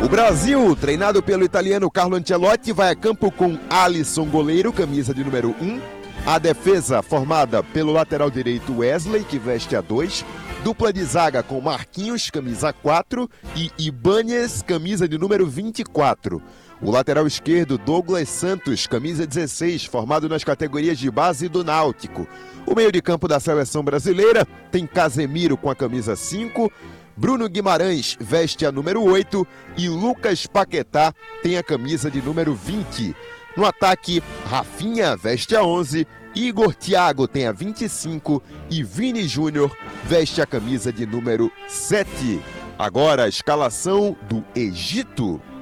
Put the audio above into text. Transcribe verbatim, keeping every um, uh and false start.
O Brasil, treinado pelo italiano Carlo Ancelotti, vai a campo com Alisson, goleiro, camisa de número um. A defesa formada pelo lateral direito Wesley, que veste a dois. Dupla de zaga com Marquinhos, camisa quatro. E Ibáñez, camisa de número vinte e quatro. O lateral esquerdo, Douglas Santos, camisa dezesseis, formado nas categorias de base do Náutico. O meio de campo da seleção brasileira tem Casemiro com a camisa cinco. Bruno Guimarães veste a número oito e Lucas Paquetá tem a camisa de número vinte. No ataque, Rafinha veste a onze, Igor Thiago tem a vinte e cinco e Vini Júnior veste a camisa de número sete. Agora a escalação do Egito.